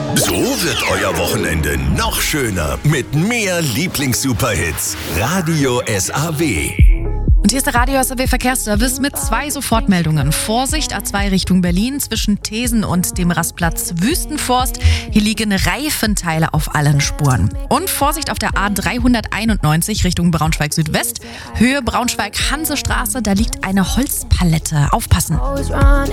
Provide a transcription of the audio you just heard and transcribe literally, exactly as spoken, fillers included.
So wird euer Wochenende noch schöner mit mehr Lieblings-Superhits. Radio S A W. Und hier ist der Radio S A W Verkehrsservice mit zwei Sofortmeldungen. Vorsicht, A zwei Richtung Berlin zwischen Thesen und dem Rastplatz Wüstenforst. Hier liegen Reifenteile auf allen Spuren. Und Vorsicht auf der A dreihunderteinundneunzig Richtung Braunschweig Südwest. Höhe Braunschweig-Hansestraße, da liegt eine Holzpalette. Aufpassen!